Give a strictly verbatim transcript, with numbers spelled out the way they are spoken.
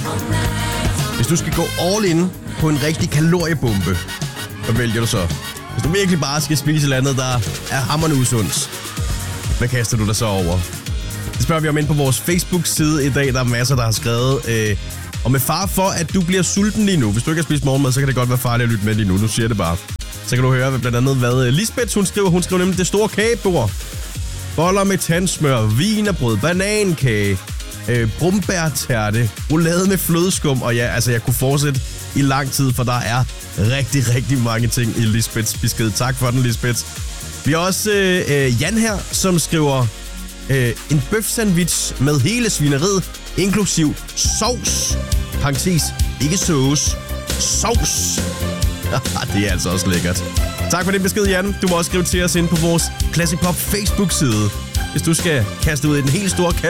Hvis du skal gå all in på en rigtig kaloriebombe, hvad vælger du så? Hvis du virkelig bare skal spise et eller andet, der er hammerende usundt, hvad kaster du dig så over? Det spørger vi om ind på vores Facebook-side i dag. Der er masser, der har skrevet. Øh, og med far for, at du bliver sulten lige nu. Hvis du ikke har spist morgenmad, så kan det godt være farligt at lytte med lige nu. Nu siger jeg det bare. Så kan du høre blandt andet, hvad Lisbeth hun skriver. Hun skriver nemlig det store kagebord. Boller med tandsmør, wienerbrød, banankage, øh, brumbærtærte, roulade med flødeskum. Og ja, altså jeg kunne fortsætte i lang tid, for der er rigtig, rigtig mange ting i Lisbeths besked. Tak for den, Lisbeth. Vi har også øh, Jan her, som skriver øh, en bøfsandwich med hele svineriet, inklusiv sovs. Parentes, ikke sauce. Sovs. Det er altså også lækkert. Tak for den besked, Jan. Du må også skrive til os ind på vores Classic Pop Facebook-side, hvis du skal kaste ud i den helt store